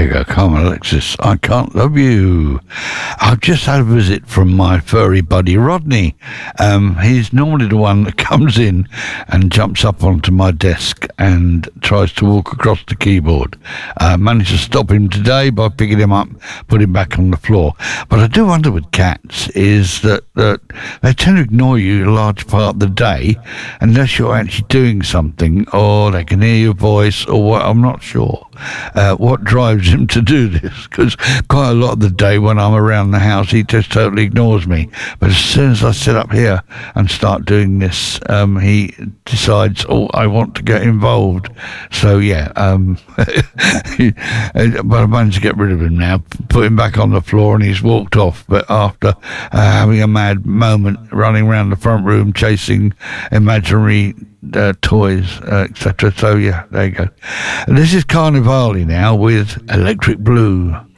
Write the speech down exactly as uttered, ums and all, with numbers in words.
you go. Come on, Alexis. I can't love you. I've just had a visit from my furry buddy Rodney. Um, he's normally the one that comes in and jumps up onto my desk and tries to walk across the keyboard. I uh, managed to stop him today by picking him up, put him back on the floor. But I do wonder with cats is that, that they tend to ignore you a large part of the day unless you're actually doing something, or they can hear your voice, or what. I'm not sure uh, what drives him to do this, because quite a lot of the day when I'm around the house he just totally ignores me, but as soon as I sit up here and start doing this, um, he decides, oh, I want to get involved. So yeah, um, but I managed to get rid of him now, put him back on the floor, and he's walked off. But after uh, having a mad moment running around the front room chasing imaginary Uh, toys, uh, et cetera. So yeah, there you go. This is Carnivale now with Electric Blue.